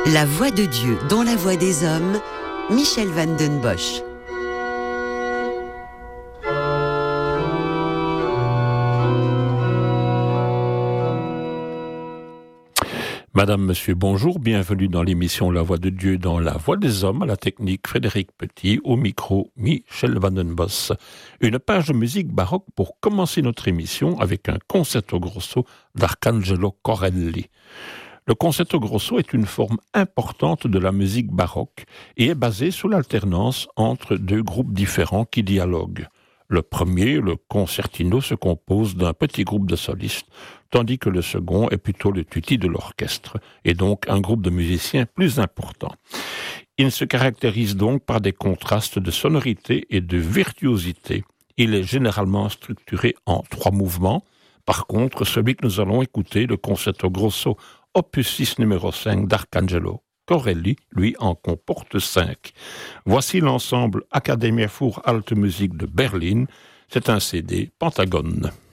La voix de Dieu dans la voix des hommes, Michel Van den Bosch. Madame, Monsieur, bonjour, bienvenue dans l'émission La Voix de Dieu dans la Voix des Hommes, à la technique Frédéric Petit, au micro Michel Van den Bosch. Une page de musique baroque pour commencer notre émission avec un concerto grosso d'Arcangelo Corelli. Le concerto grosso est une forme importante de la musique baroque et est basé sur l'alternance entre deux groupes différents qui dialoguent. Le premier, le concertino, se compose d'un petit groupe de solistes, tandis que le second est plutôt le tutti de l'orchestre, et donc un groupe de musiciens plus important. Il se caractérise donc par des contrastes de sonorité et de virtuosité. Il est généralement structuré en 3 mouvements. Par contre, celui que nous allons écouter, le concerto grosso opus 6 numéro 5 d'Arcangelo Corelli, lui, en comporte 5. Voici l'ensemble Akademie für Alte Musik de Berlin. C'est un CD Pentagone.